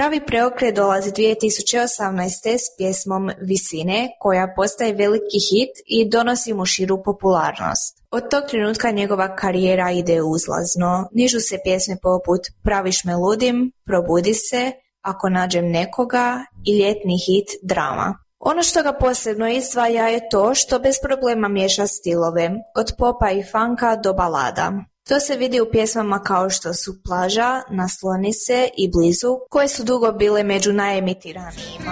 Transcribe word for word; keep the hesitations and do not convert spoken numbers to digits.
Pravi preokret dolazi dvije tisuće osamnaeste. s pjesmom Visine, koja postaje veliki hit i donosi mu širu popularnost. Od tog trenutka njegova karijera ide uzlazno. Nižu se pjesme poput Praviš me ludim, Probudi se, Ako nađem nekoga i ljetni hit Drama. Ono što ga posebno izdvaja je to što bez problema miješa stilove, od popa i funka do balada. To se vidi u pjesmama kao što su Plaža, Nasloni se i Blizu, koje su dugo bile među najemitiranijima.